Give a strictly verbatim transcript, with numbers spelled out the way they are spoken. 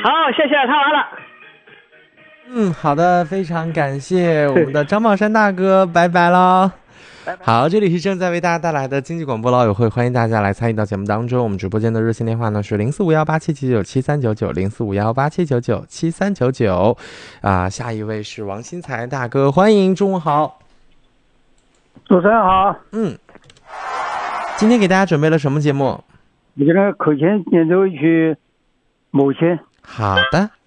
好，谢谢，看完了。 嗯，好的，非常感谢我们的张宝山大哥，拜拜喽。 拜拜。 好，这里是正在为大家带来的经济广播老友会，欢迎大家来参与到节目当中。我们直播间的热线电话呢是零四五幺八七九九七三九九零四五幺八七九九七三九九，啊，下一位是王新才大哥，欢迎，中午好。 主持人好。 嗯，今天给大家准备了什么节目？ 你这个口琴演奏曲《母亲》。 好的。